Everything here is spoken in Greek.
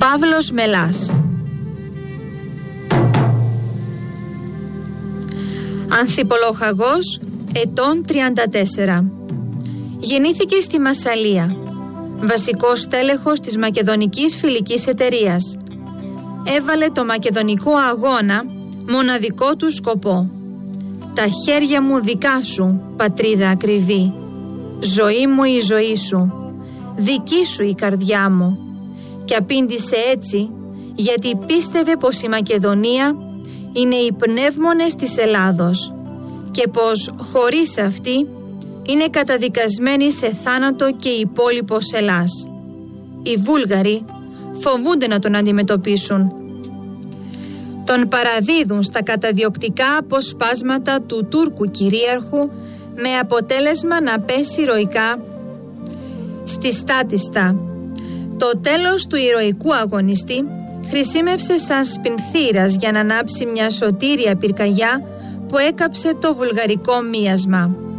Παύλος Μελάς. Ανθιπολοχαγός, ετών 34. Γεννήθηκε στη Μασσαλία. Βασικός τέλεχος της Μακεδονικής Φιλικής Εταιρείας. Έβαλε το μακεδονικό αγώνα μοναδικό του σκοπό. Τα χέρια μου δικά σου, πατρίδα ακριβή. Ζωή μου η ζωή σου, δική σου η καρδιά μου. Και απήντησε έτσι γιατί πίστευε πως η Μακεδονία είναι οι πνεύμονες της Ελλάδος και πως χωρίς αυτή είναι καταδικασμένη σε θάνατο και η υπόλοιπος Ελλάς. Οι Βούλγαροι φοβούνται να τον αντιμετωπίσουν. Τον παραδίδουν στα καταδιοκτικά αποσπάσματα του Τούρκου κυρίαρχου με αποτέλεσμα να πέσει ηρωικά στη στάτιστα. Το τέλος του ηρωικού αγωνιστή χρησιμεύσε σαν σπινθήρας για να ανάψει μια σωτήρια πυρκαγιά που έκαψε το βουλγαρικό μίασμα.